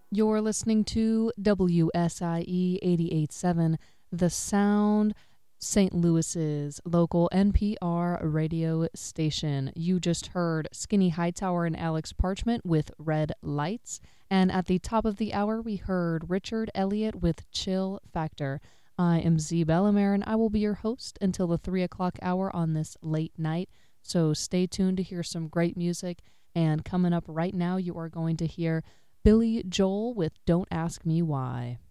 You're listening to WSIE 88.7, The Sound, St. Louis's local NPR radio station. You just heard Skinny Hightower and Alex Parchment with Red Lights. And at the top of the hour, we heard Richard Elliott with Chill Factor. I am Z Bellamere, and I will be your host until the 3 o'clock hour on this late night. So stay tuned to hear some great music. And coming up right now, you are going to hear Billy Joel with Don't Ask Me Why.